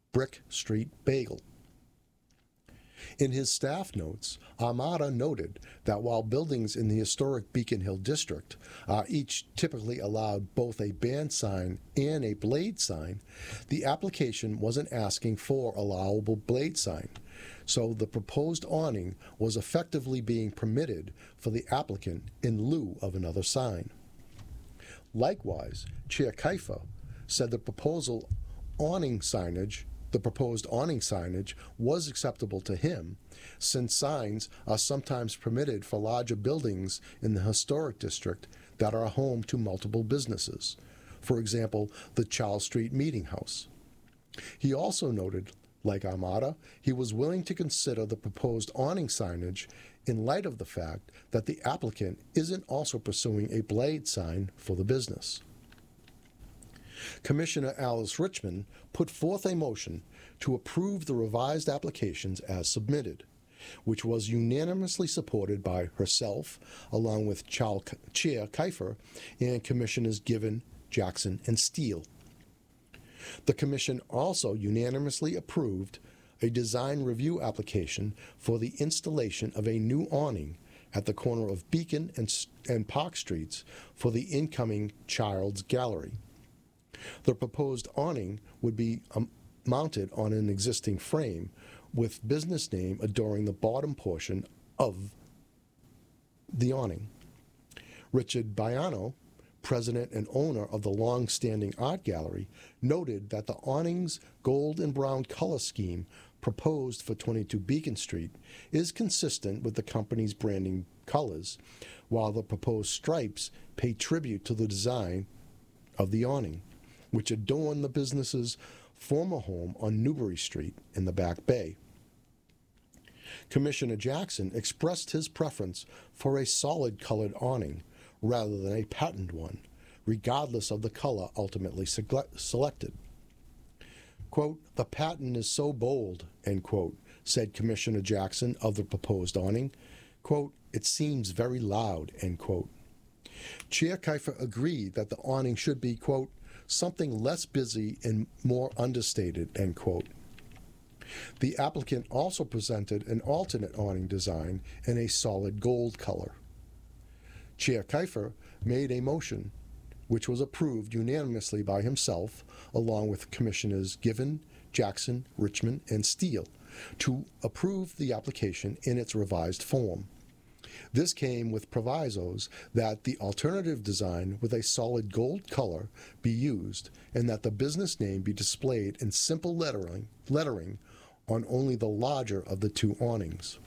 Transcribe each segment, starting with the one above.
Brick Street Bagel. In his staff notes, Armada noted that while buildings in the historic Beacon Hill district are each typically allowed both a band sign and a blade sign, the application wasn't asking for allowable blade sign, so the proposed awning was effectively being permitted for the applicant in lieu of another sign. Likewise, Chair Kiefer said the proposed awning signage was acceptable to him, since signs are sometimes permitted for larger buildings in the historic district that are home to multiple businesses, for example, the Charles Street Meeting House. He also noted, like Armada, he was willing to consider the proposed awning signage in light of the fact that the applicant isn't also pursuing a blade sign for the business. Commissioner Alice Richmond put forth a motion to approve the revised applications as submitted, which was unanimously supported by herself, along with Chair Kiefer and Commissioners Given, Jackson, and Steele. The Commission also unanimously approved a design review application for the installation of a new awning at the corner of Beacon and Park Streets for the incoming Child's Gallery. The proposed awning would be mounted on an existing frame with business name adorning the bottom portion of the awning. Richard Baiano, president and owner of the long-standing art gallery, noted that the awning's gold and brown color scheme proposed for 22 Beacon Street is consistent with the company's branding colors, while the proposed stripes pay tribute to the design of the awning, which adorn the business's former home on Newbury Street in the Back Bay. Commissioner Jackson expressed his preference for a solid-colored awning rather than a patterned one, regardless of the color ultimately selected. Quote, "The pattern is so bold," end quote, said Commissioner Jackson of the proposed awning. Quote, "It seems very loud," end quote. Chair Kiefer agreed that the awning should be, quote, "something less busy and more understated," end quote. The applicant also presented an alternate awning design in a solid gold color. Chair Kiefer made a motion, which was approved unanimously by himself, along with Commissioners Given, Jackson, Richmond, and Steele, to approve the application in its revised form. This came with provisos that the alternative design with a solid gold color be used and that the business name be displayed in simple lettering on only the larger of the two awnings.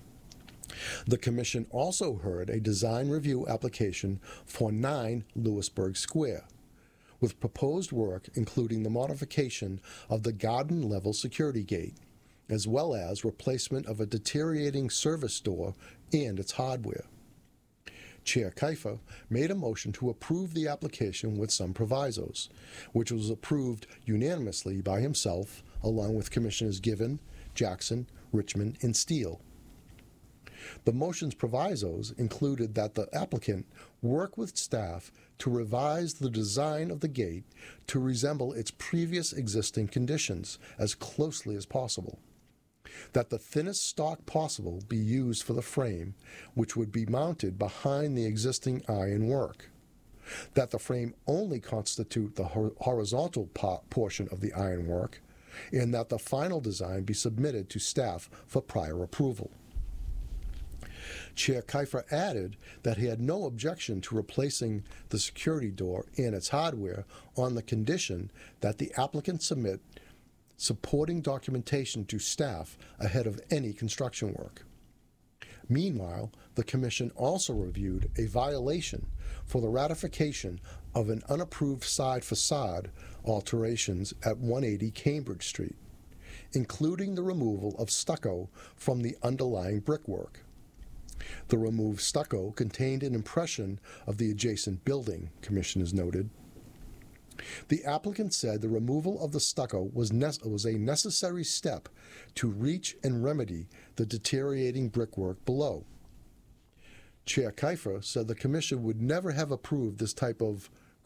The Commission also heard a design review application for 9 Lewisburg Square, with proposed work including the modification of the garden-level security gate, as well as replacement of a deteriorating service door and its hardware. Chair Kiefer made a motion to approve the application with some provisos, which was approved unanimously by himself, along with Commissioners Given, Jackson, Richmond, and Steele. The motion's provisos included that the applicant work with staff to revise the design of the gate to resemble its previous existing conditions as closely as possible, that the thinnest stock possible be used for the frame, which would be mounted behind the existing iron work, that the frame only constitute the horizontal portion of the ironwork, and that the final design be submitted to staff for prior approval. Chair Kiefer added that he had no objection to replacing the security door and its hardware on the condition that the applicant submit supporting documentation to staff ahead of any construction work. Meanwhile, the Commission also reviewed a violation for the ratification of an unapproved side facade alterations at 180 Cambridge Street, including the removal of stucco from the underlying brickwork. The removed stucco contained an impression of the adjacent building, Commissioners noted. The applicant said the removal of the stucco was a necessary step to reach and remedy the deteriorating brickwork below. Chair Kiefer said the Commission would never have approved this type of,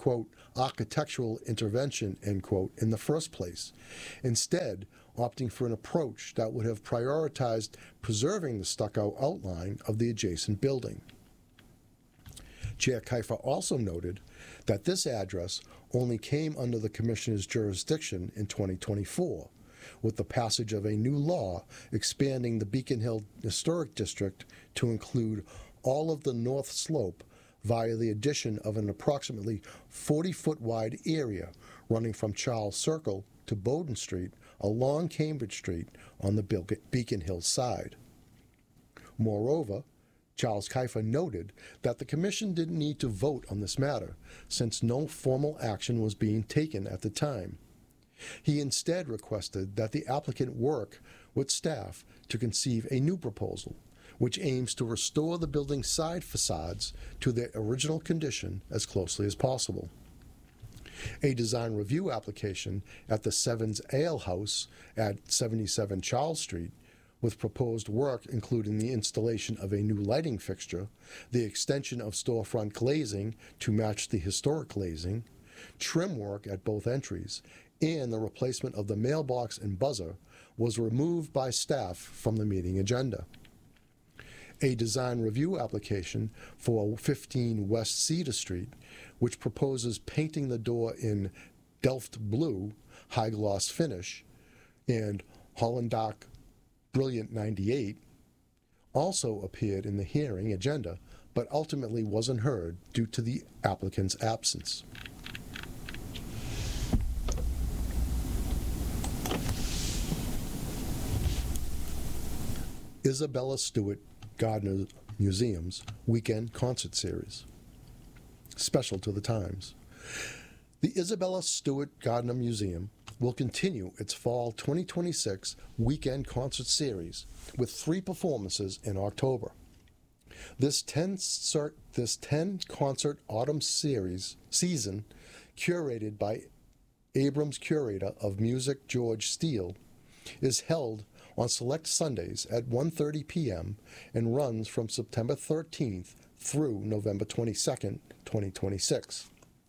quote, architectural intervention, end quote, in the first place, instead opting for an approach that would have prioritized preserving the stucco outline of the adjacent building. Chair Kiefer also noted that this address only came under the Commissioner's jurisdiction in 2024, with the passage of a new law expanding the Beacon Hill Historic District to include all of the north slope via the addition of an approximately 40-foot wide area running from Charles Circle to Bowden Street along Cambridge Street on the Beacon Hill side. Moreover, Charles Kiefer noted that the Commission didn't need to vote on this matter, since no formal action was being taken at the time. He instead requested that the applicant work with staff to conceive a new proposal, which aims to restore the building's side facades to their original condition as closely as possible. A design review application at the Sevens Ale House at 77 Charles Street, with proposed work including the installation of a new lighting fixture, the extension of storefront glazing to match the historic glazing, trim work at both entries, and the replacement of the mailbox and buzzer, was removed by staff from the meeting agenda. A design review application for 15 West Cedar Street, which proposes painting the door in Delft Blue, high gloss finish, and Hollandache Brilliant 98, also appeared in the hearing agenda, but ultimately wasn't heard due to the applicant's absence. Isabella Stewart Gardner Museum's Weekend Concert Series. Special to the times. The Isabella Stewart Gardner Museum will continue its fall 2026 Weekend Concert Series with 3 performances in October. This 10-concert autumn season, curated by Abrams Curator of Music George Steele, is held on select Sundays at 1:30 p.m. and runs from September 13th through November 22nd, 2026.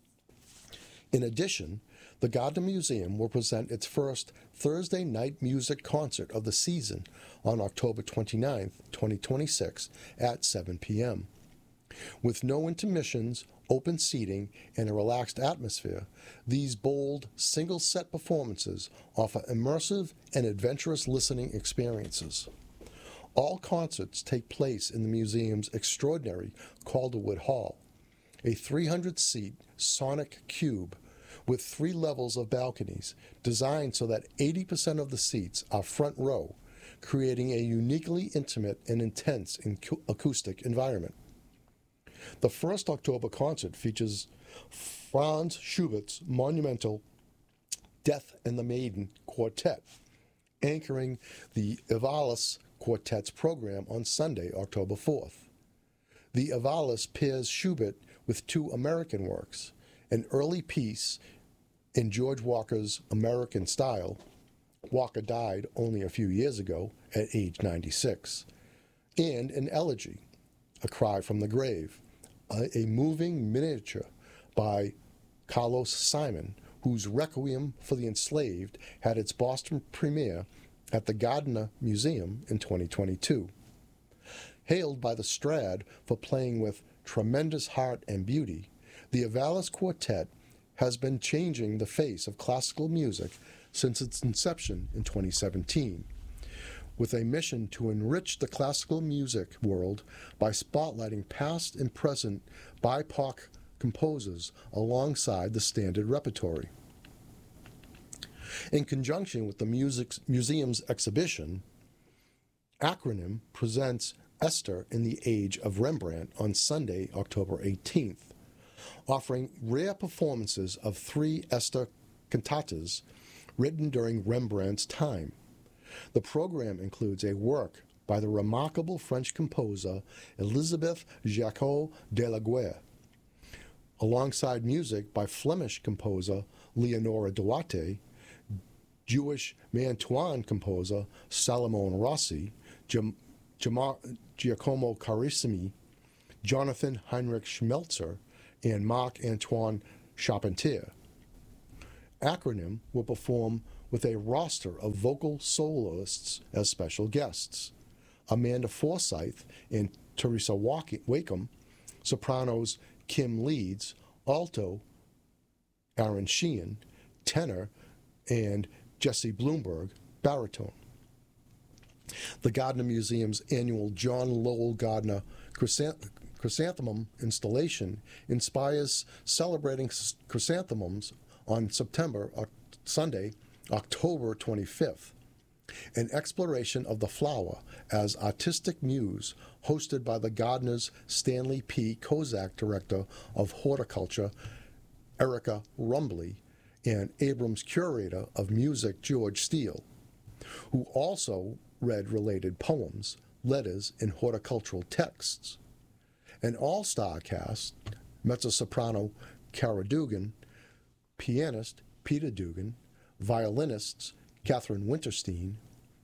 In addition, the Gardner Museum will present its first Thursday night music concert of the season on October 29th, 2026 at 7 p.m. With no intermissions, open seating, and a relaxed atmosphere, these bold, single-set performances offer immersive and adventurous listening experiences. All concerts take place in the museum's extraordinary Calderwood Hall, a 300-seat sonic cube with 3 levels of balconies designed so that 80% of the seats are front row, creating a uniquely intimate and intense acoustic environment. The first October concert features Franz Schubert's monumental Death and the Maiden Quartet, anchoring the Evalis Quartet's program on Sunday, October 4th. The Evalis pairs Schubert with 2 American works, an early piece in George Walker's American style. Walker died only a few years ago at age 96, and an elegy, A Cry from the Grave, a moving miniature by Carlos Simon, whose Requiem for the Enslaved had its Boston premiere at the Gardner Museum in 2022. Hailed by the Strad for playing with tremendous heart and beauty, the Evalis Quartet has been changing the face of classical music since its inception in 2017, with a mission to enrich the classical music world by spotlighting past and present BIPOC composers alongside the standard repertory. In conjunction with the museum's exhibition, Acronym presents Esther in the Age of Rembrandt on Sunday, October 18th, offering rare performances of 3 Esther cantatas written during Rembrandt's time. The program includes a work by the remarkable French composer Elisabeth Jacot de la Guerre, alongside music by Flemish composer Leonora Duarte, Jewish Mantuan composer Salomon Rossi, Giacomo Carissimi, Jonathan Heinrich Schmelzer, and Marc-Antoine Charpentier. Acronym will perform with a roster of vocal soloists as special guests. Amanda Forsyth and Teresa Wakeham, sopranos Kim Leeds, alto Aaron Sheehan, tenor, and Jesse Bloomberg, baritone. The Gardner Museum's annual John Lowell Gardner Chrysanthemum installation inspires celebrating chrysanthemums on Sunday, October 25th. An exploration of the flower as artistic muse, hosted by the Gardner's Stanley P. Kozak Director of Horticulture, Erica Rumbly, and Abrams Curator of Music, George Steele, who also read related poems, letters, and horticultural texts. An all-star cast, mezzo-soprano Cara Dugan, pianist Peter Dugan, violinists Catherine Winterstein,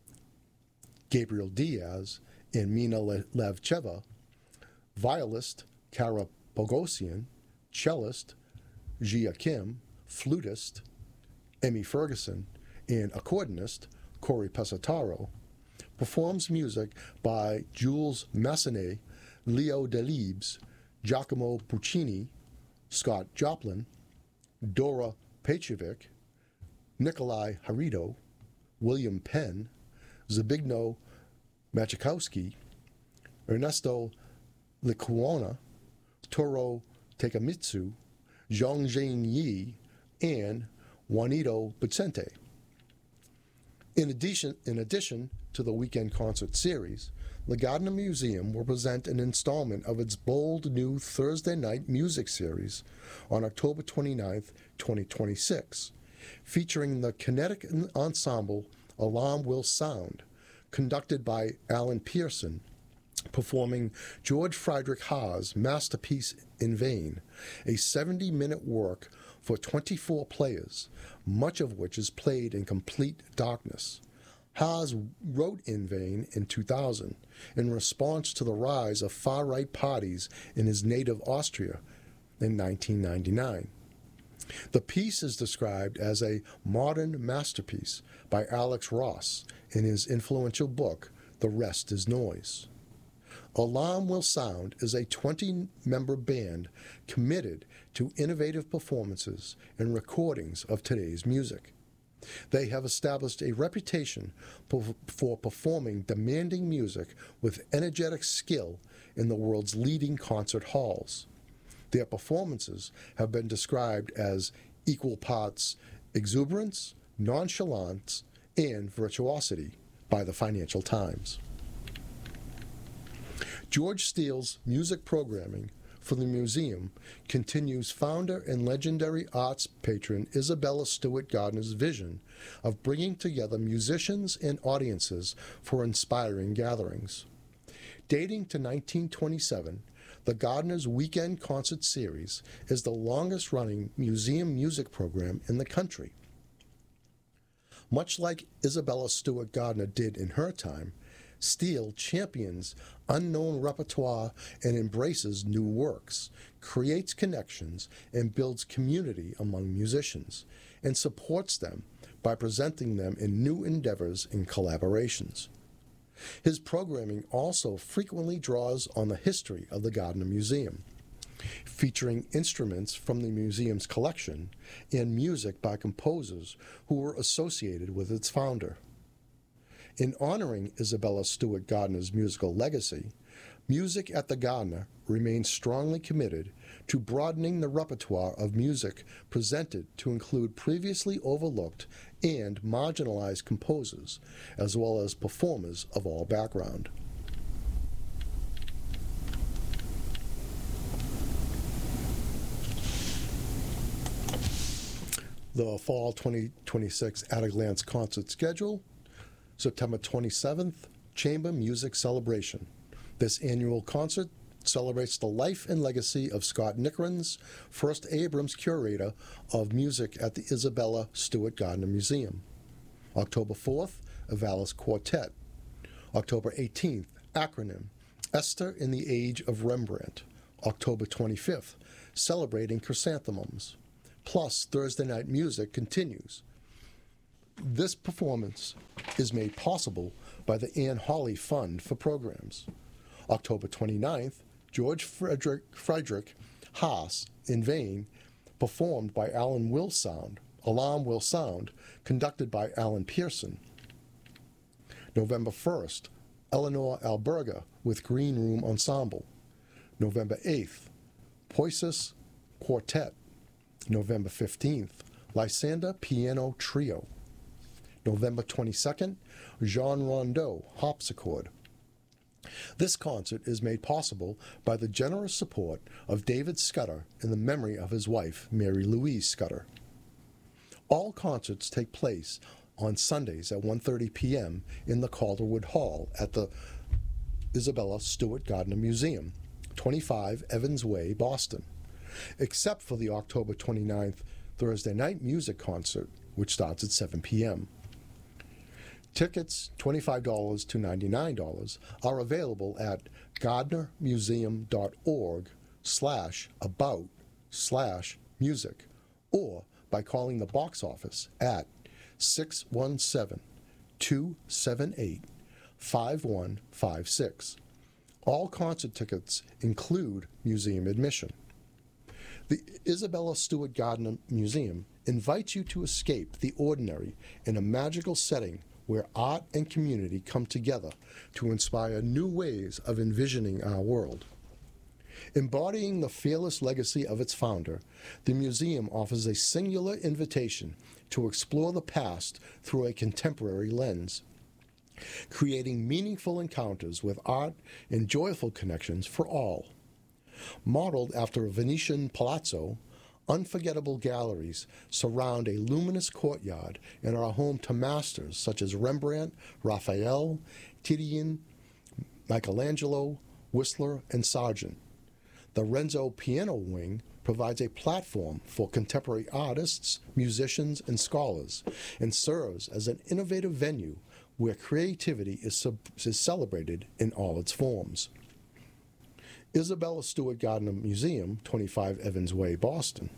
Gabriel Diaz, and Mina Levcheva, violist Kara Bogosian, cellist Jia Kim, flutist Emmy Ferguson, and accordionist Corey Pesataro, performs music by Jules Massenet, Leo Delibes, Giacomo Puccini, Scott Joplin, Dora Petrovic, Nikolai Harido, William Penn, Zbigniew Machikowski, Ernesto Lecuona, Toru Takemitsu, Zhongjin Yi, and Juanito Vicente. In addition to the weekend concert series, the Gardner Museum will present an installment of its bold new Thursday night music series on October 29th, 2026, featuring the kinetic ensemble Alarm Will Sound, conducted by Alan Pearson, performing George Friedrich Haas' masterpiece In Vain, a 70-minute work for 24 players, much of which is played in complete darkness. Haas wrote In Vain in 2000 in response to the rise of far-right parties in his native Austria in 1999. The piece is described as a modern masterpiece by Alex Ross in his influential book, The Rest is Noise. Alarm Will Sound is a 20-member band committed to innovative performances and recordings of today's music. They have established a reputation for performing demanding music with energetic skill in the world's leading concert halls. Their performances have been described as equal parts exuberance, nonchalance, and virtuosity by the Financial Times. George Steele's music programming for the museum continues founder and legendary arts patron Isabella Stewart Gardner's vision of bringing together musicians and audiences for inspiring gatherings. Dating to 1927, the Gardner's Weekend Concert Series is the longest-running museum music program in the country. Much like Isabella Stewart Gardner did in her time, Steele champions unknown repertoire and embraces new works, creates connections, and builds community among musicians, and supports them by presenting them in new endeavors and collaborations. His programming also frequently draws on the history of the Gardner Museum, featuring instruments from the museum's collection and music by composers who were associated with its founder. In honoring Isabella Stewart Gardner's musical legacy, Music at the Gardner remains strongly committed to broadening the repertoire of music presented to include previously overlooked and marginalized composers, as well as performers of all background. The Fall 2026 At a Glance concert schedule: September 27th, Chamber Music Celebration. This annual concert celebrates the life and legacy of Scott Nickrens, first Abrams Curator of Music at the Isabella Stewart Gardner Museum. October 4th, Avalis Quartet. October 18th, Acronym, Esther in the Age of Rembrandt. October 25th, Celebrating Chrysanthemums. plus Thursday Night Music continues. This performance is made possible by the Ann Hawley Fund for Programs. October 29th, George Frederick Haas in Vain, performed by Alarm Will Sound, conducted by Alan Pearson. November 1st, Eleanor Alberga with Green Room Ensemble. November 8th, Poises Quartet. November 15th, Lysander Piano Trio. November 22nd, Jean Rondeau Harpsichord. This concert is made possible by the generous support of David Scudder in the memory of his wife, Mary Louise Scudder. All concerts take place on Sundays at 1:30 p.m. in the Calderwood Hall at the Isabella Stewart Gardner Museum, 25 Evans Way, Boston, except for the October 29th Thursday Night Music concert, which starts at 7 p.m. Tickets, $25 to $99, are available at gardnermuseum.org/about/music or by calling the box office at 617-278-5156. All concert tickets include museum admission. The Isabella Stewart Gardner Museum invites you to escape the ordinary in a magical setting where art and community come together to inspire new ways of envisioning our world. Embodying the fearless legacy of its founder, the museum offers a singular invitation to explore the past through a contemporary lens, creating meaningful encounters with art and joyful connections for all. Modeled after a Venetian palazzo, unforgettable galleries surround a luminous courtyard and are home to masters such as Rembrandt, Raphael, Titian, Michelangelo, Whistler, and Sargent. The Renzo Piano Wing provides a platform for contemporary artists, musicians, and scholars, and serves as an innovative venue where creativity is celebrated in all its forms. Isabella Stewart Gardner Museum, 25 Evans Way, Boston,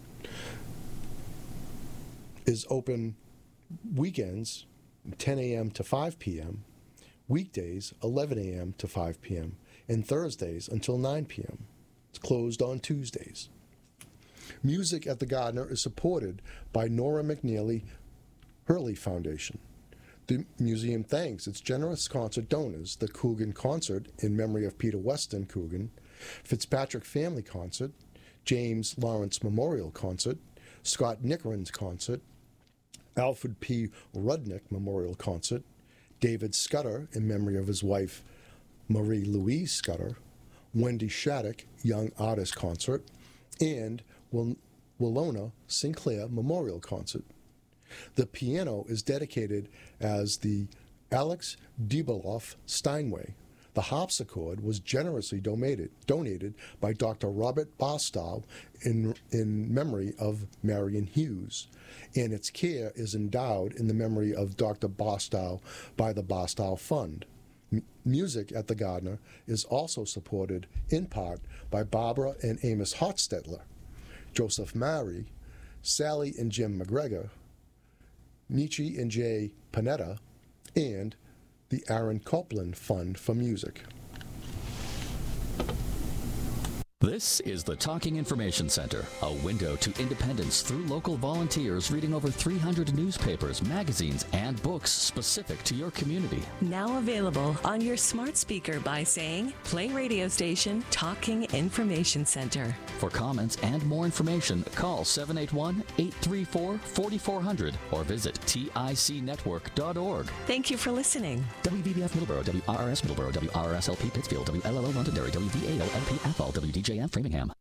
is open weekends 10 a.m. to 5 p.m., weekdays 11 a.m. to 5 p.m., and Thursdays until 9 p.m. It's closed on Tuesdays. Music at the Gardner is supported by Nora McNeely Hurley Foundation. The museum thanks its generous concert donors, the Coogan Concert in memory of Peter Weston Coogan, Fitzpatrick Family Concert, James Lawrence Memorial Concert, Scott Nickeren's Concert, Alfred P. Rudnick Memorial Concert, David Scudder in memory of his wife Marie Louise Scudder, Wendy Shattuck Young Artist Concert, and Willona Sinclair Memorial Concert. The piano is dedicated as the Alex Dibeloff Steinway. The harpsichord was generously donated by Dr. Robert Barstow in memory of Marion Hughes, and its care is endowed in the memory of Dr. Barstow by the Barstow Fund. Music at the Gardner is also supported in part by Barbara and Amos Hotstetler, Joseph Mary, Sally and Jim McGregor, Nietzsche and Jay Panetta, and the Aaron Copland Fund for Music. This is the Talking Information Center, a window to independence through local volunteers reading over 300 newspapers, magazines, and books specific to your community. Now available on your smart speaker by saying, play radio station Talking Information Center. For comments and more information, call 781-834-4400 or visit ticnetwork.org. Thank you for listening. WVBF Middleborough, WRRS Middleborough, WRRS-LP Pittsfield, WLLO Londonderry, WVAO-LP Athol, WDJM Framingham.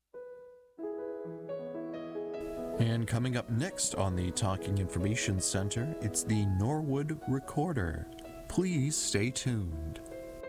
And coming up next on the Talking Information Center, it's the Norwood Recorder. Please stay tuned.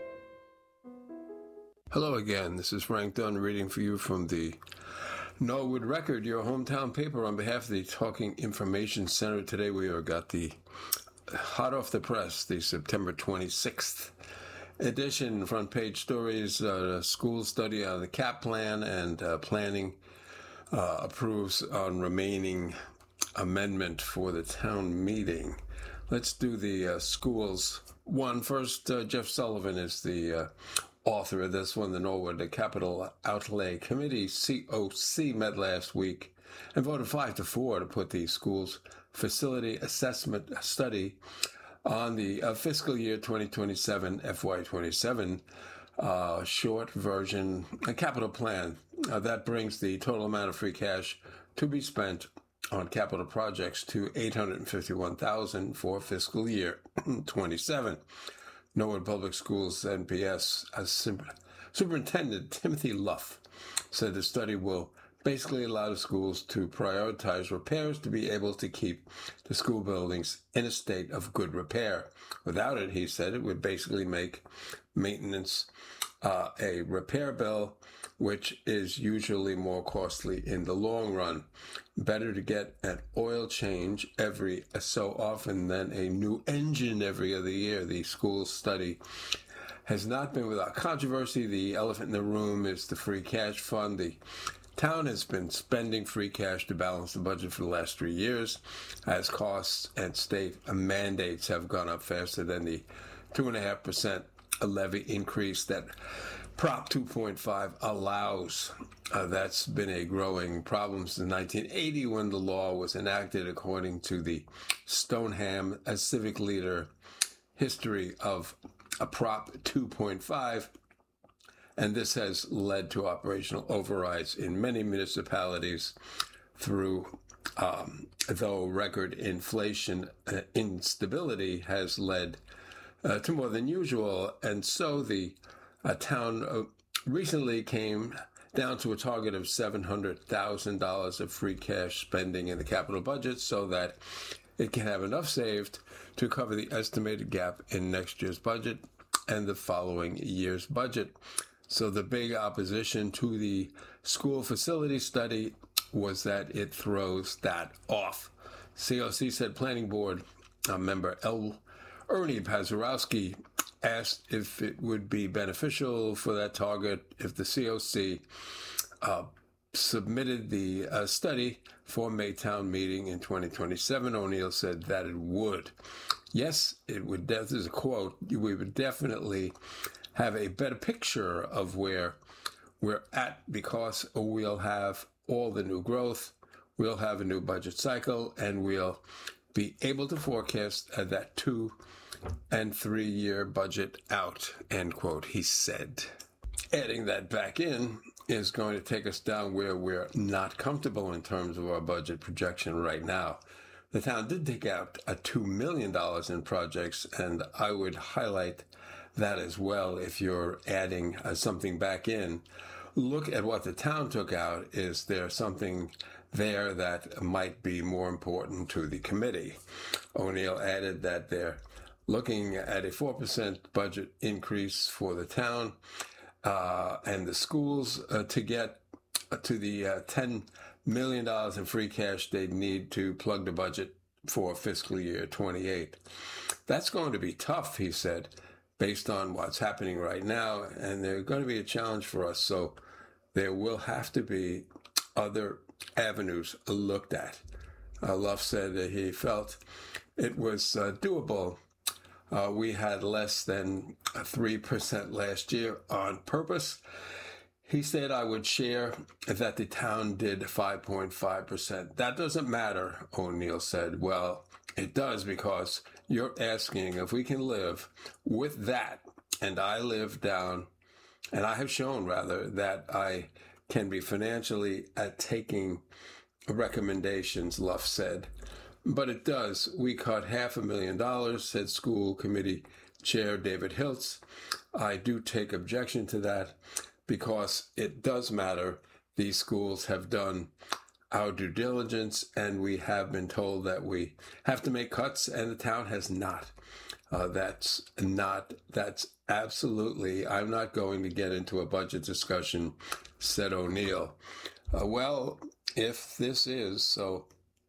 Hello again, this is Frank Dunn reading for you from the Norwood Record, your hometown paper, on behalf of the Talking Information Center. Today we have got the hot off the press, the September 26th edition, front page stories, school study on the CAP plan and planning approves on remaining amendment for the town meeting. Let's do the schools one first. Jeff Sullivan is the author of this one. The Norwood Capital Outlay Committee, COC, met last week and voted 5-4 to put the schools facility assessment study on the fiscal year 2027 FY27 short version capital plan. That brings the total amount of free cash to be spent on capital projects to $851,000 for fiscal year 27. Norwood Public Schools NPS Superintendent Timothy Luff said the study will basically allow the schools to prioritize repairs to be able to keep the school buildings in a state of good repair. Without it, he said, it would basically make maintenance a repair bill, which is usually more costly in the long run. Better to get an oil change every so often than a new engine every other year. The school study has not been without controversy. The elephant in the room is the free cash fund. The town has been spending free cash to balance the budget for the last 3 years, as costs and state mandates have gone up faster than the 2.5% levy increase that Prop 2.5 allows. That's been a growing problem since 1980 when the law was enacted, according to the Stoneham civic leader history of Prop 2.5. And this has led to operational overrides in many municipalities through, though record inflation instability has led to more than usual. And so the town recently came down to a target of $700,000 of free cash spending in the capital budget so that it can have enough saved to cover the estimated gap in next year's budget and the following year's budget. So the big opposition to the school facility study was that it throws that off. COC said planning board member Ernie Pazurowski asked if it would be beneficial for that target if the COC submitted the study for Maytown meeting in 2027. O'Neill said that it would. Yes, it would. This is a quote. We would definitely have a better picture of where we're at because we'll have all the new growth, we'll have a new budget cycle, and we'll be able to forecast that 2 and 3 year budget out, end quote, he said. Adding that back in is going to take us down where we're not comfortable in terms of our budget projection right now. The town did take out $2 million in projects, and I would highlight that as well if you're adding something back in. Look at what the town took out. Is there something there that might be more important to the committee? O'Neill added that they're looking at a 4% budget increase for the town and the schools to get to the $10 million in free cash they'd need to plug the budget for fiscal year 28. That's going to be tough, he said, based on what's happening right now, and they're going to be a challenge for us. So there will have to be other avenues looked at. Luff said that he felt it was doable. We had less than 3% last year on purpose. He said I would share that the town did 5.5%. That doesn't matter, O'Neill said. Well, it does because you're asking if we can live with that. And I live down, and I have shown rather that I can be financially taking recommendations, Luff said. But it does. We cut $500,000, said school committee chair David Hiltz. I do take objection to that because it does matter. These schools have done our due diligence, and we have been told that we have to make cuts, and the town has not. That's absolutely, I'm not going to get into a budget discussion, said O'Neill. Well, if this is so,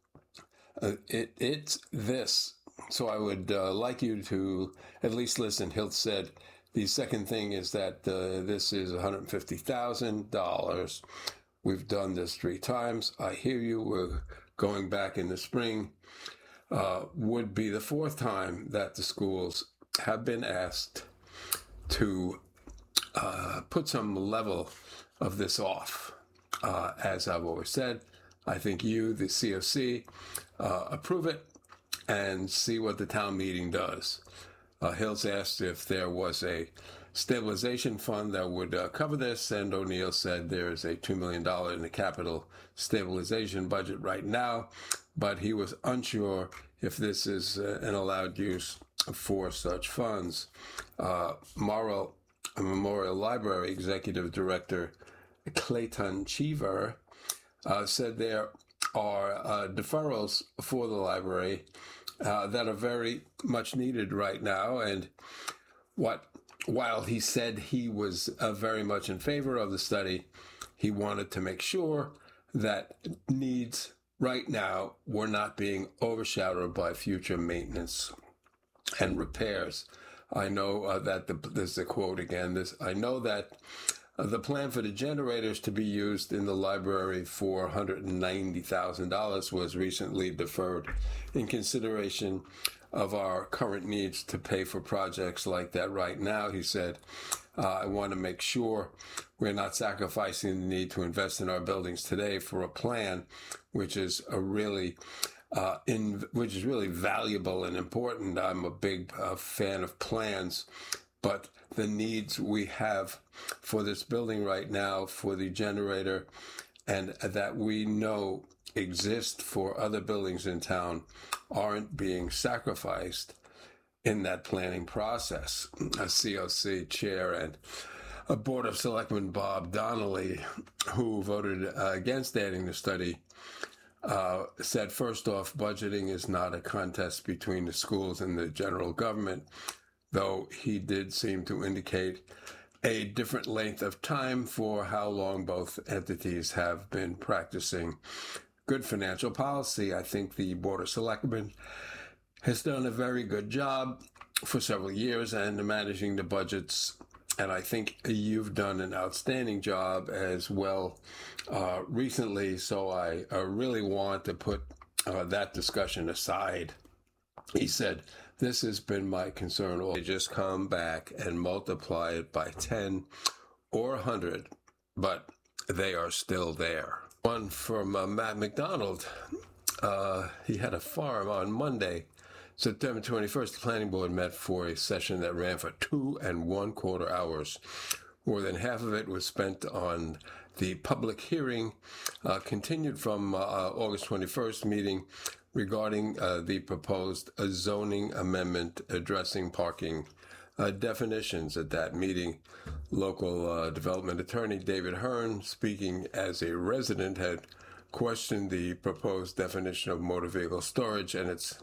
it's this. So I would like you to at least listen. Hiltz said the second thing is that this is $150,000 We've done this 3 times. I hear you. We're going back in the spring. Would be the 4th time that the schools have been asked to put some level of this off. As I've always said, I think you, the COC, approve it and see what the town meeting does. Hills asked if there was a stabilization fund that would cover this, and O'Neill said there is a $2 million in the capital stabilization budget right now, but he was unsure if this is an allowed use for such funds. Memorial Library Executive Director Clayton Cheever said there are deferrals for the library that are very much needed right now, and while he said he was very much in favor of the study, he wanted to make sure that needs right now were not being overshadowed by future maintenance and repairs. I know that this is a quote again. I know that the plan for the generators to be used in the library for $190,000 was recently deferred in consideration of our current needs to pay for projects like that right now. He said, I want to make sure we're not sacrificing the need to invest in our buildings today for a plan which is really valuable and important. I'm a big fan of plans, but the needs we have for this building right now, for the generator, and that we know exist for other buildings in town, aren't being sacrificed in that planning process. A COC chair and a Board of Selectmen, Bob Donnelly, who voted against adding the study, said, first off, budgeting is not a contest between the schools and the general government, though he did seem to indicate a different length of time for how long both entities have been practicing good financial policy. I think the Board of Selectmen has done a very good job for several years and managing the budgets, and I think you've done an outstanding job as well recently, so I really want to put that discussion aside. He said, this has been my concern. They just come back and multiply it by 10 or 100, but they are still there. One from Matt McDonald. He had a farm on Monday, September 21st. The planning board met for a session that ran for 2 1/4 hours. More than half of it was spent on the public hearing, continued from August 21st meeting regarding the proposed zoning amendment addressing parking definitions. At that meeting, local development attorney David Hearn, speaking as a resident, had questioned the proposed definition of motor vehicle storage and its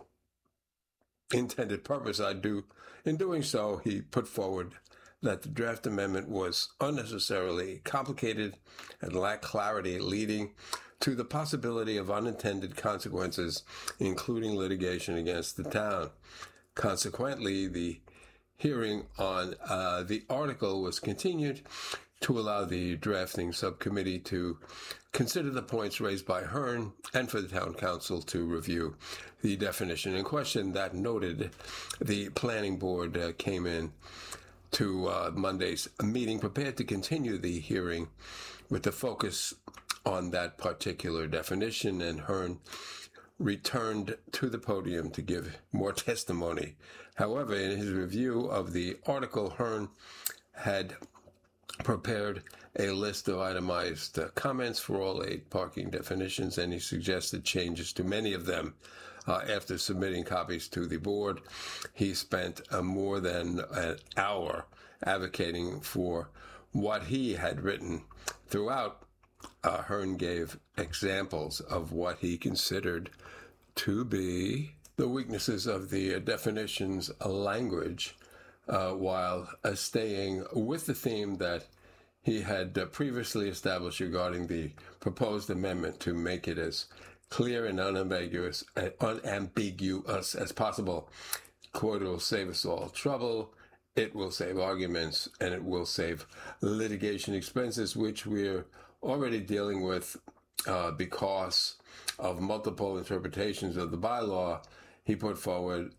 intended purpose. In doing so, he put forward that the draft amendment was unnecessarily complicated and lacked clarity, leading to the possibility of unintended consequences, including litigation against the town. Consequently, the hearing on the article was continued to allow the drafting subcommittee to consider the points raised by Hearn and for the town council to review the definition in question. That noted, the planning board came in to Monday's meeting prepared to continue the hearing with the focus on that particular definition, and Hearn returned to the podium to give more testimony. However, in his review of the article, Hearn had prepared a list of itemized comments for all 8 parking definitions, and he suggested changes to many of them. After submitting copies to the board, he spent more than an hour advocating for what he had written. Throughout, Hearn gave examples of what he considered to be the weaknesses of the definition's language, while staying with the theme that he had previously established regarding the proposed amendment to make it as clear and unambiguous as possible. Quote, it will save us all trouble, it will save arguments, and it will save litigation expenses, which we're already dealing with because of multiple interpretations of the bylaw he put forward,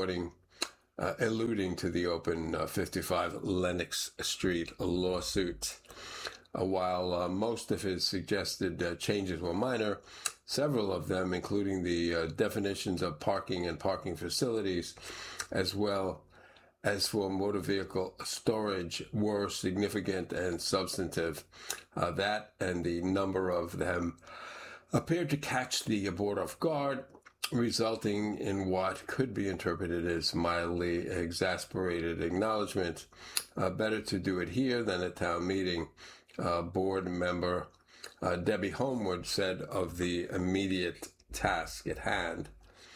alluding to the Open 55 Lenox Street lawsuit. While most of his suggested changes were minor, several of them, including the definitions of parking and parking facilities, as well as for motor vehicle storage, were significant and substantive. That and the number of them appeared to catch the board off guard, resulting in what could be interpreted as mildly exasperated acknowledgement. Better to do it here than at town meeting. Board member Debbie Homewood said of the immediate task at hand.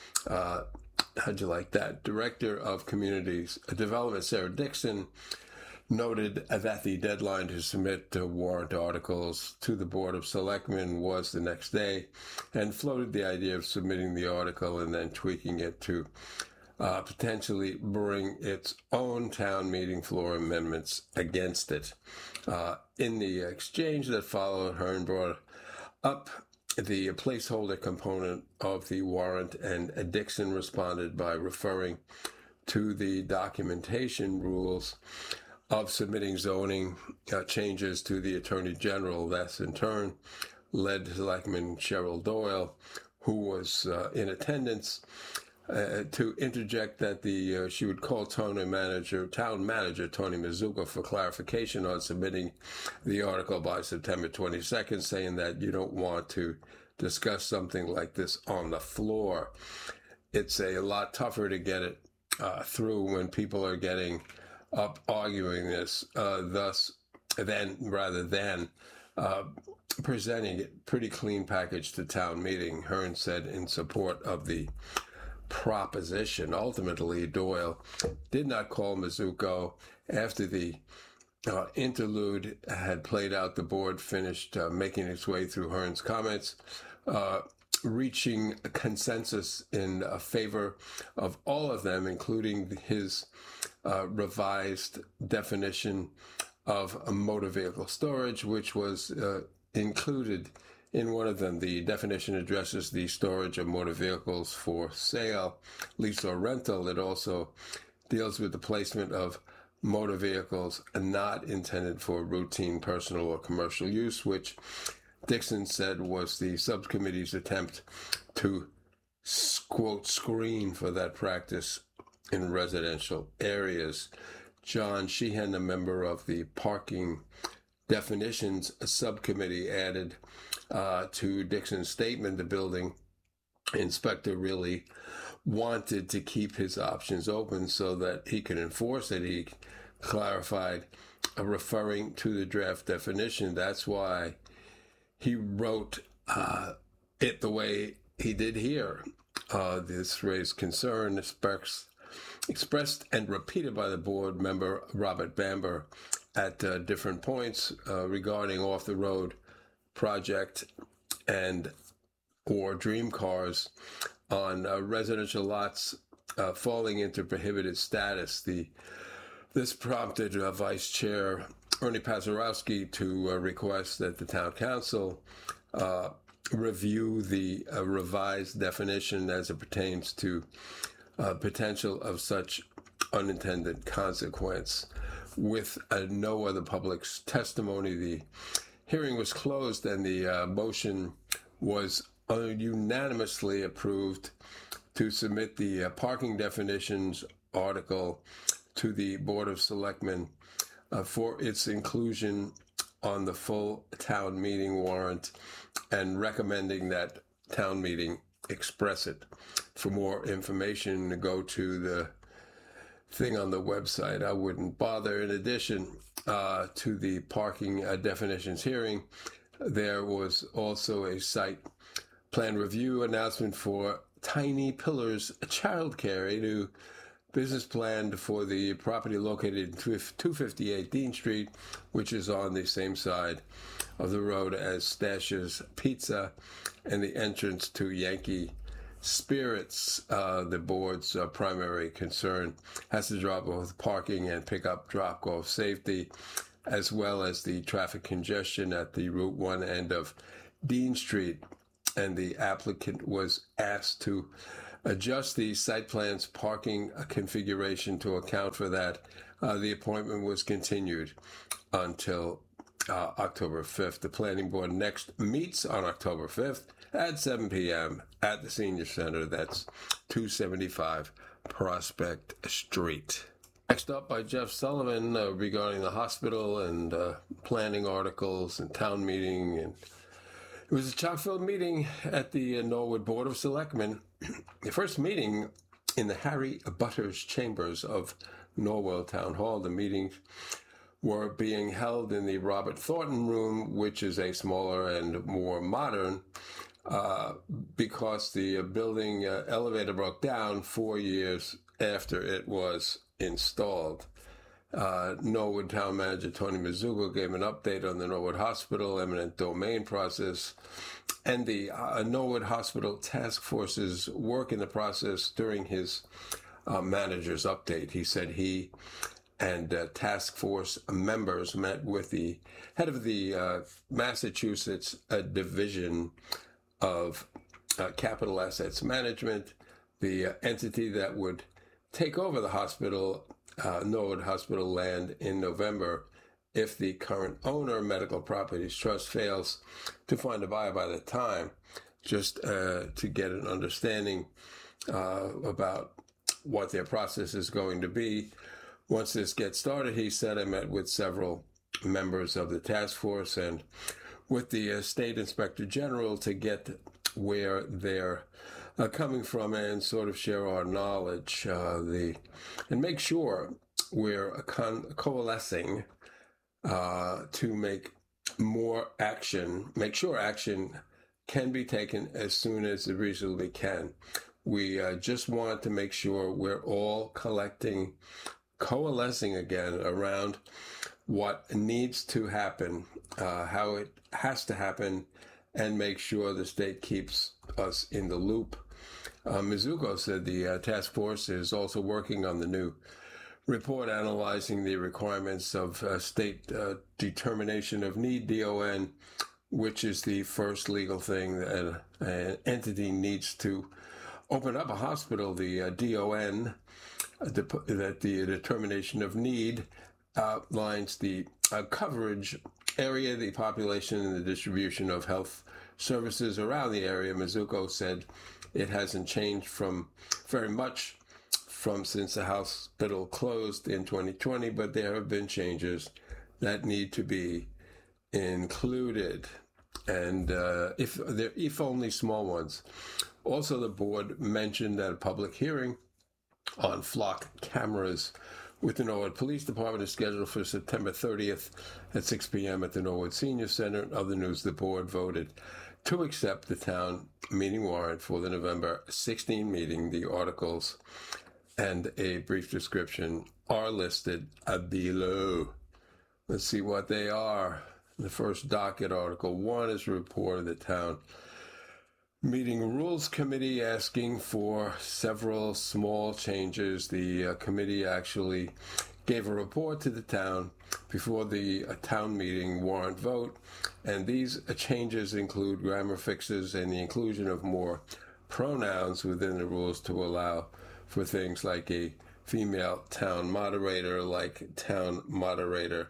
How'd you like that? Director of Communities Development Sarah Dixon noted that the deadline to submit warrant articles to the Board of Selectmen was the next day, and floated the idea of submitting the article and then tweaking it to potentially bring its own town meeting floor amendments against it. In the exchange that followed, Hearn brought up the placeholder component of the warrant, and Dixon responded by referring to the documentation rules of submitting zoning changes to the Attorney General. That's in turn led to Selectman Cheryl Doyle, who was in attendance, to interject that she would call town manager Tony Mizuko for clarification on submitting the article by September 22nd, saying that you don't want to discuss something like this on the floor. It's a lot tougher to get it through when people are getting up arguing this, rather than presenting a pretty clean package to town meeting, Hearn said in support of the proposition. Ultimately, Doyle did not call Mizuko. After the interlude had played out, the board finished making its way through Hearn's comments, reaching a consensus in favor of all of them, including his revised definition of a motor vehicle storage, which was included in one of them. The definition addresses the storage of motor vehicles for sale, lease, or rental. It also deals with the placement of motor vehicles not intended for routine personal or commercial use, which Dixon said was the subcommittee's attempt to, quote, screen for that practice in residential areas. John Sheehan, a member of the Parking Definitions Subcommittee, added to Dixon's statement the building inspector really wanted to keep his options open so that he could enforce it. He clarified, referring to the draft definition. That's why he wrote it the way he did here. This raised concern expressed and repeated by the board member Robert Bamber at different points regarding off-the-road project and or dream cars on residential lots falling into prohibited status. This prompted Vice Chair Ernie Pasarowski to request that the town council review the revised definition as it pertains to potential of such unintended consequence. With no other public's testimony, the hearing was closed and the motion was unanimously approved to submit the parking definitions article to the Board of Selectmen for its inclusion on the full town meeting warrant, and recommending that town meeting express it. For more information, go to the thing on the website. I wouldn't bother. In addition to the parking definitions hearing, there was also a site plan review announcement for Tiny Pillars Childcare, a new business plan for the property located in 258 Dean Street, which is on the same side of the road as Stash's Pizza and the entrance to Yankee Spirits. The board's primary concern has to drop off parking and pick up drop-off safety. as well as the traffic congestion at the Route 1 end of Dean Street. And the applicant was asked to adjust the site plan's parking configuration to account for that. The appointment was continued until October 5th. The planning board next meets on October 5th at 7 p.m. at the Senior Center. That's 275 Prospect Street. Next up by Jeff Sullivan regarding the hospital and planning articles and town meeting. And it was a chock-filled meeting at the Norwood Board of Selectmen. The first meeting in the Harry Butters chambers of Norwell Town Hall. The meetings were being held in the Robert Thornton Room, which is a smaller and more modern, because the building elevator broke down 4 years after it was installed. Norwood Town Manager Tony Mizuko gave an update on the Norwood Hospital eminent domain process and the Norwood Hospital Task Force's work in the process during his manager's update. He said he and task force members met with the head of the Massachusetts Division of Capital Assets Management, the entity that would take over the hospital, Norwood Hospital land in November if the current owner, Medical Properties Trust, fails to find a buyer by the time, just to get an understanding about what their process is going to be. Once this gets started, he said, I met with several members of the task force and with the state inspector general to get where they're coming from and sort of share our knowledge and make sure we're coalescing to make more action, make sure action can be taken as soon as it reasonably can. We just want to make sure we're all coalescing again around what needs to happen, how it has to happen, and make sure the state keeps us in the loop. Mizuko said the task force is also working on the new report analyzing the requirements of state determination of need, DON, which is the first legal thing that an entity needs to open up a hospital. The DON, that the determination of need, outlines the coverage area, the population, and the distribution of health services around the area. Mizuko said it hasn't changed very much since the hospital closed in 2020, but there have been changes that need to be included, and if only small ones. Also, the board mentioned that a public hearing on flock cameras with the Norwood Police Department is scheduled for September 30th at 6 p.m. at the Norwood Senior Center. In other news, the board voted to accept the town meeting warrant for the November 16 meeting. The articles and a brief description are listed below. Let's see what they are. The first docket, Article 1, is a report of the town meeting rules committee asking for several small changes. The committee actually gave a report to the town before the town meeting warrant vote, and these changes include grammar fixes and the inclusion of more pronouns within the rules to allow for things like a female town moderator, like town moderator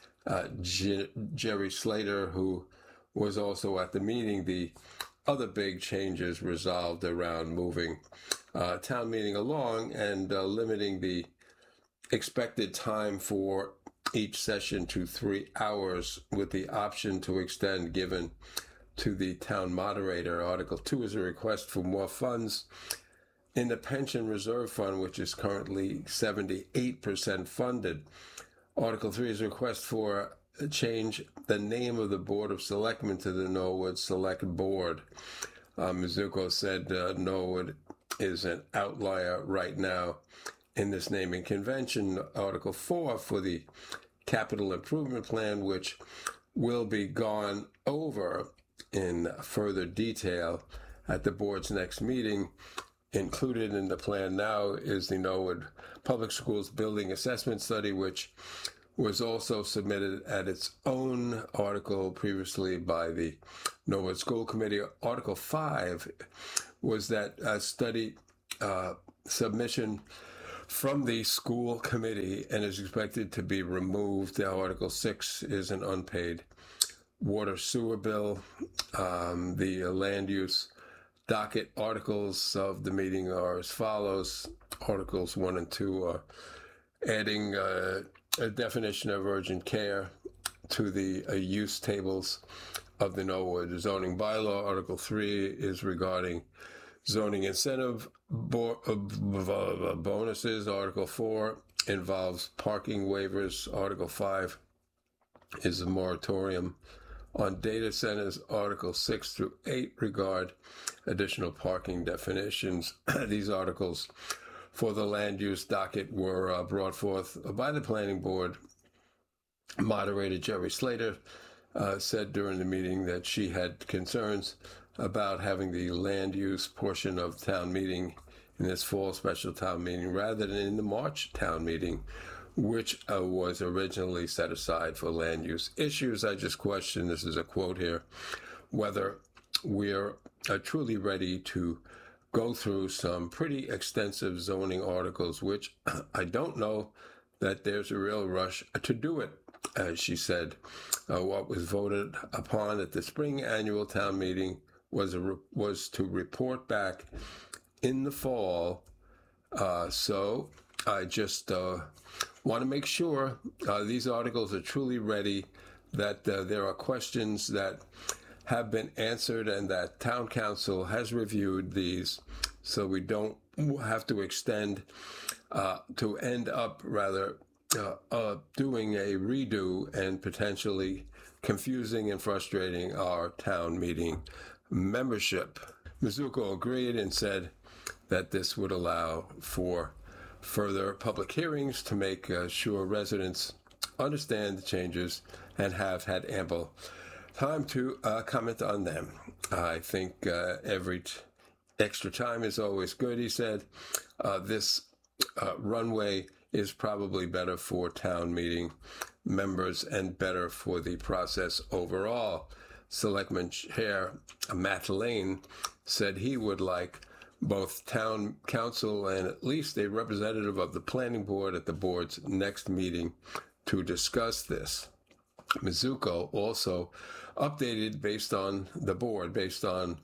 Jerry Slater, who was also at the meeting. The other big changes resolved around moving town meeting along and limiting the expected time for each session to 3 hours, with the option to extend given to the town moderator. Article 2 is a request for more funds in the pension reserve fund, which is currently 78% funded. Article 3 is a request for change the name of the Board of Selectmen to the Norwood Select Board. Mizuko said Norwood is an outlier right now in this naming convention. Article 4 for the Capital Improvement Plan, which will be gone over in further detail at the board's next meeting. Included in the plan now is the Norwood Public Schools Building Assessment Study, which was also submitted at its own article previously by the Norwood School Committee. Article 5 was that study submission from the school committee and is expected to be removed. Now, Article 6 is an unpaid water sewer bill. The land use docket articles of the meeting are as follows. Articles 1 and 2 are adding a definition of urgent care to the use tables of the Norwood zoning bylaw. Article 3 is regarding zoning incentive bonuses. Article 4 involves parking waivers. Article 5 is a moratorium on data centers. Article 6 through 8 regard additional parking definitions. These articles for the land use docket were brought forth by the planning board. Moderator Jerry Slater said during the meeting that she had concerns about having the land use portion of town meeting in this fall special town meeting rather than in the March town meeting, which was originally set aside for land use issues. I just question, this is a quote here, whether we're truly ready to go through some pretty extensive zoning articles, which I don't know that there's a real rush to do it. As she said, what was voted upon at the spring annual town meeting was to report back in the fall. So I just want to make sure these articles are truly ready, that there are questions that have been answered and that town council has reviewed these, so we don't have to extend to end up rather doing a redo and potentially confusing and frustrating our town meeting membership. Mizuko agreed and said that this would allow for further public hearings to make sure residents understand the changes and have had ample time to comment on them. I think every extra time is always good, he said. This runway is probably better for town meeting members and better for the process overall. Selectman Chair Matt Lane said he would like both town council and at least a representative of the planning board at the board's next meeting to discuss this. Mizuko also updated based on the board, based on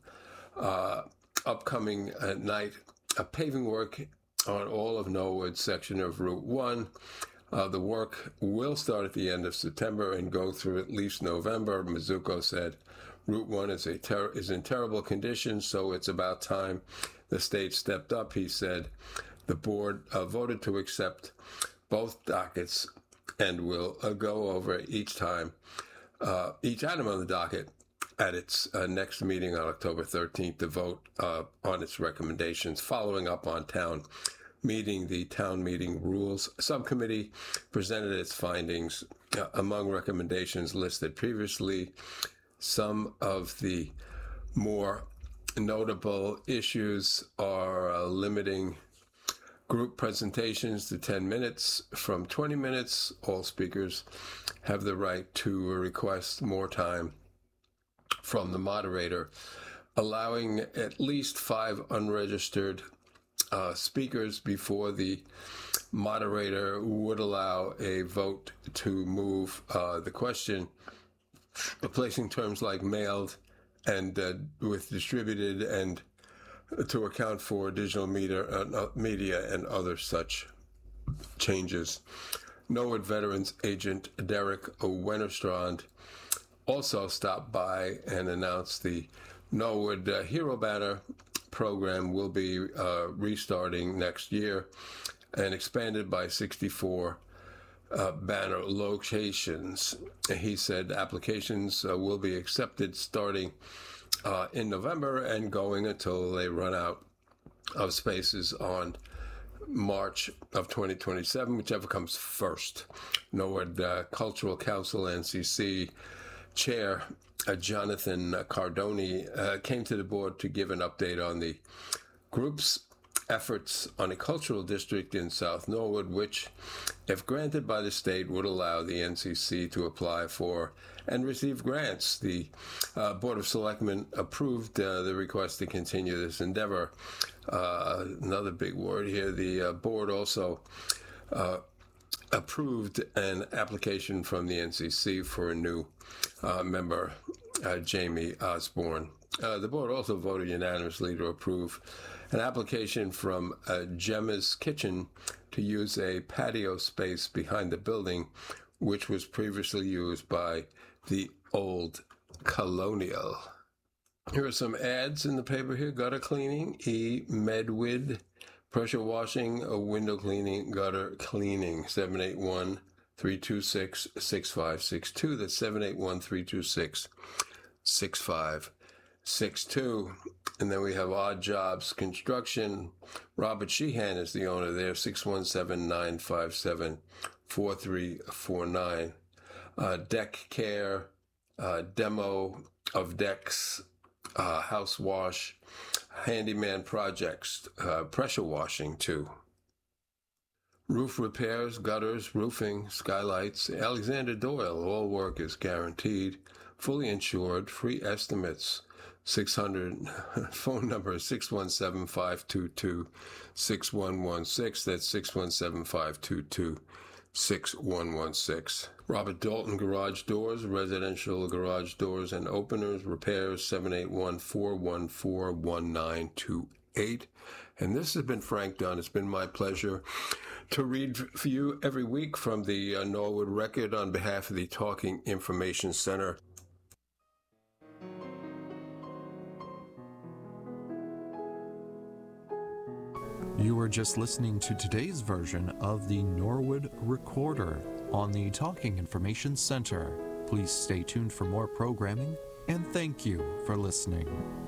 upcoming night paving work on all of Norwood section of Route 1. The work will start at the end of September and go through at least November. Mizuko said Route 1 is in terrible condition, so it's about time the state stepped up. He said the board voted to accept both dockets and will go over each item on the docket at its next meeting on October 13th to vote on its recommendations. Following up on town meeting, the town meeting rules subcommittee presented its findings. Among recommendations listed previously, some of the more notable issues are limiting group presentations to 10 minutes from 20 minutes. All speakers have the right to request more time from the moderator, allowing at least 5 unregistered speakers before the moderator would allow a vote to move the question, replacing terms like mailed and with distributed, and to account for digital media and other such changes. Norwood Veterans Agent Derek Wennerstrand also stopped by and announced the Norwood Hero Banner program will be restarting next year and expanded by 64 banner locations. He said applications will be accepted starting in November and going until they run out of spaces on March of 2027, whichever comes first. Norwood Cultural Council, NCC Chair Jonathan Cardoni came to the board to give an update on the groups efforts on a cultural district in South Norwood, which, if granted by the state, would allow the NCC to apply for and receive grants. The Board of Selectmen approved the request to continue this endeavor. Another big word here, the board also approved an application from the NCC for a new member, Jamie Osborne. The board also voted unanimously to approve an application from Gemma's Kitchen to use a patio space behind the building, which was previously used by the Old Colonial. Here are some ads in the paper here. Gutter cleaning, Medwid. Pressure washing, window cleaning, gutter cleaning, 781-326-6562. That's 781-326-6562. And then we have Odd Jobs Construction. Robert Sheehan is the owner there, 617-957-4349. Deck care, demo of decks, house wash, handyman projects, pressure washing too. Roof repairs, gutters, roofing, skylights. Alexander Doyle, all work is guaranteed, fully insured, free estimates. 600, phone number is 617-522-6116. That's 617-522-6116. Robert Dalton Garage Doors, residential garage doors and openers, repairs, 781-414-1928. And this has been Frank Dunn. It's been my pleasure to read for you every week from the Norwood Record on behalf of the Talking Information Center. You were just listening to today's version of the Norwood Recorder on the Talking Information Center. Please stay tuned for more programming, and thank you for listening.